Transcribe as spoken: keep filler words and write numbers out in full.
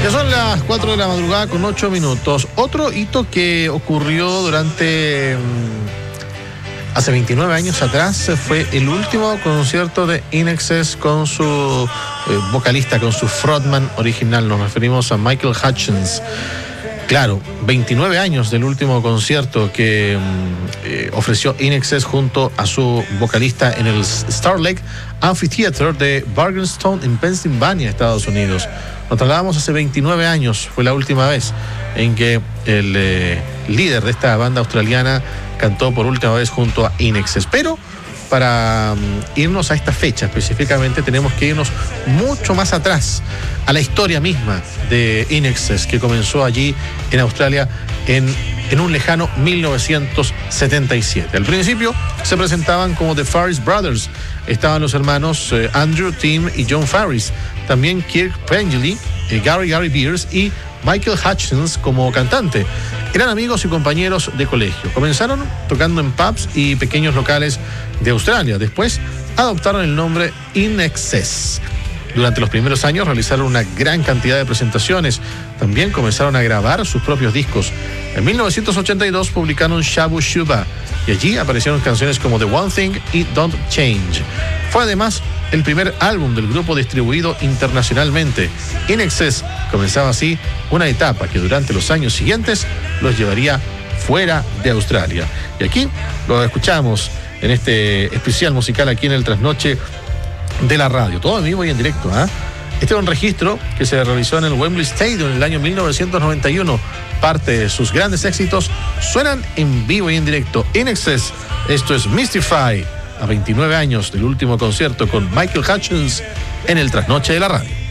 Ya son las cuatro de la madrugada con ocho minutos. Otro hito que ocurrió durante... Hace veintinueve años atrás fue el último concierto de In Excess con su eh, vocalista, con su frontman original. Nos referimos a Michael Hutchence. Claro, veintinueve años del último concierto que eh, ofreció In Excess junto a su vocalista en el Star Lake Amphitheater de Bargainstone en Pennsylvania, Estados Unidos. Nos trasladamos hace veintinueve años, fue la última vez en que el eh, líder de esta banda australiana cantó por última vez junto a In Excess. Pero para um, irnos a esta fecha específicamente tenemos que irnos mucho más atrás, a la historia misma de In Excess, que comenzó allí en Australia en, en un lejano mil novecientos setenta y siete. Al principio se presentaban como The Farris Brothers. Estaban los hermanos eh, Andrew, Tim y John Farris. También Kirk Pengilly, eh, Gary Gary Beers y Michael Hutchence como cantante. Eran amigos y compañeros de colegio. Comenzaron tocando en pubs y pequeños locales de Australia. Después adoptaron el nombre In Excess. Durante los primeros años realizaron una gran cantidad de presentaciones. También comenzaron a grabar sus propios discos. En mil novecientos ochenta y dos publicaron Shabu Shuba y allí aparecieron canciones como The One Thing y Don't Change. Fue además el primer álbum del grupo distribuido internacionalmente. In Excess comenzaba así una etapa que durante los años siguientes los llevaría fuera de Australia. Y aquí lo escuchamos en este especial musical aquí en el Trasnoche de la radio, todo en vivo y en directo. ¿eh? Este es un registro que se realizó en el Wembley Stadium en el año mil novecientos noventa y uno. Parte de sus grandes éxitos suenan en vivo y en directo. In Excess, esto es Mystify, a veintinueve años del último concierto con Michael Hutchence en el Trasnoche de la radio.